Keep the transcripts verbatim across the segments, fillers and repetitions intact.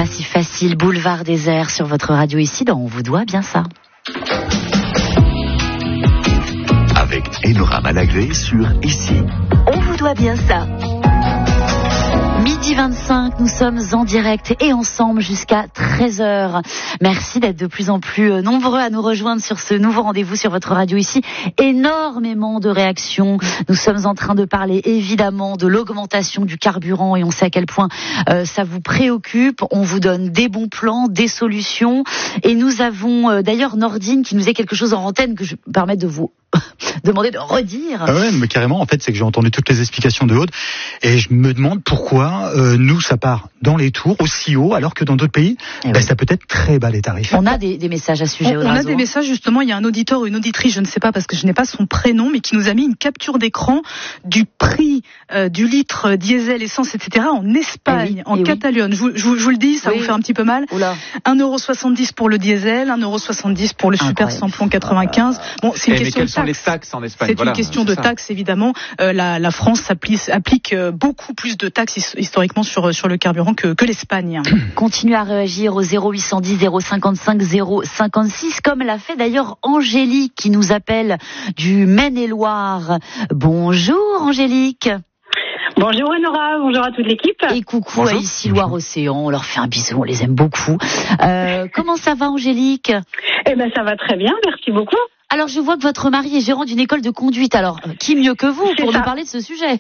si facile, boulevard désert sur votre radio ici, dans On vous doit bien ça. Avec Enora Malagré sur Ici. On vous doit bien ça. Midi vingt-cinq, nous sommes en direct et ensemble jusqu'à treize heures. Merci d'être de plus en plus nombreux à nous rejoindre sur ce nouveau rendez-vous sur votre radio ici. Énormément de réactions. Nous sommes en train de parler évidemment de l'augmentation du carburant et on sait à quel point euh, ça vous préoccupe. On vous donne des bons plans, des solutions. Et nous avons euh, d'ailleurs Nordine qui nous est quelque chose en antenne que je me permets de vous demander de redire. Ah ouais, mais carrément, en fait, c'est que j'ai entendu toutes les explications de Aude et je me demande pourquoi euh, nous, ça part dans les tours aussi haut, alors que dans d'autres pays, bah, oui. ça peut être très bas les tarifs. On a des, des messages à ce sujet. On, on a des messages, justement, il y a un auditeur ou une auditrice, je ne sais pas parce que je n'ai pas son prénom, mais qui nous a mis une capture d'écran du prix euh, du litre diesel, essence, et cetera en Espagne, oui, en Catalogne. Oui. Je, vous, je, vous, je vous le dis, ça oui. vous fait un petit peu mal. Oula. un euro soixante-dix pour le diesel, un euro soixante-dix pour le super samplon quatre-vingt-quinze. Bon, c'est une et question mais quelles de sont taxe. les taxes en Espagne? C'est voilà, une question de ça. taxes, évidemment. Euh, la, la France applique, applique beaucoup plus de taxes historiquement sur, sur le carburant que, que l'Espagne. Continuez à réagir au zéro huit cent dix zéro cinquante-cinq zéro cinquante-six, comme l'a fait d'ailleurs Angélique qui nous appelle du Maine-et-Loire. Bonjour Angélique. Bonjour Enora, bonjour à toute l'équipe. Et coucou bonjour. À Ici Loire-Océan, on leur fait un bisou, on les aime beaucoup. Euh, comment ça va Angélique? Eh ben ça va très bien, merci beaucoup. Alors je vois que votre mari est gérant d'une école de conduite, alors qui mieux que vous pour nous parler de ce sujet?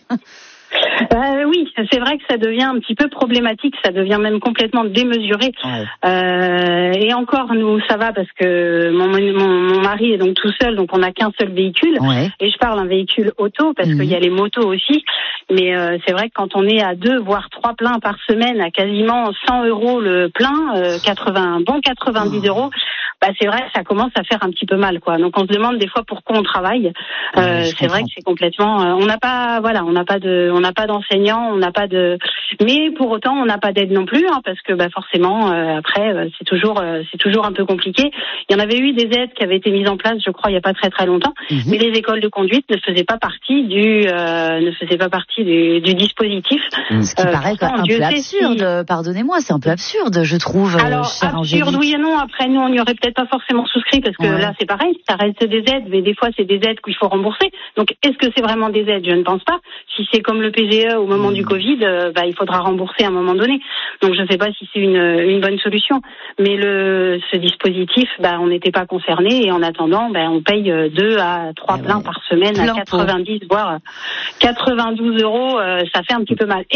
Euh, oui, c'est vrai que ça devient un petit peu problématique, ça devient même complètement démesuré. Ouais. Euh, et encore, nous, ça va parce que mon, mon, mon mari est donc tout seul, donc on n'a qu'un seul véhicule. Ouais. Et je parle d'un véhicule auto parce mmh. qu'il y a les motos aussi. Mais euh, c'est vrai que quand on est à deux, voire trois pleins par semaine, à quasiment cent euros le plein, euh, quatre-vingts, bon quatre-vingt-dix oh. euros, bah c'est vrai que ça commence à faire un petit peu mal, quoi. Donc on se demande des fois pourquoi on travaille. Euh, ouais, c'est comprends. Vrai que c'est complètement. Euh, on n'a pas, voilà, on n'a pas de, on n'a pas d'enseignants, on n'a pas de. Mais pour autant, on n'a pas d'aide non plus, hein, parce que bah forcément, euh, après, euh, c'est toujours, euh, c'est toujours un peu compliqué. Il y en avait eu des aides qui avaient été mises en place, je crois, il y a pas très très longtemps, mmh. mais les écoles de conduite ne faisaient pas partie du, euh, ne faisaient pas partie du, du dispositif. Ce qui euh, paraît pourtant, un peu absurde. Si... Pardonnez-moi, c'est un peu absurde, je trouve. Alors cher absurde, oui et non. Après, nous, on n'y aurait peut-être pas forcément souscrit parce que ouais. là, c'est pareil, ça reste des aides, mais des fois, c'est des aides qu'il faut rembourser. Donc, est-ce que c'est vraiment des aides? Je ne pense pas. Si c'est comme le P G E au moment mmh. du Covid, euh, bah, il faudra rembourser à un moment donné. Donc, je ne sais pas si c'est une, une bonne solution. Mais le, ce dispositif, bah, on n'était pas concernés et en attendant, bah, on paye deux à trois pleins ouais. par semaine Plein à quatre-vingt-dix, voire quatre-vingt-douze euros. Euh, ça fait un petit peu mal.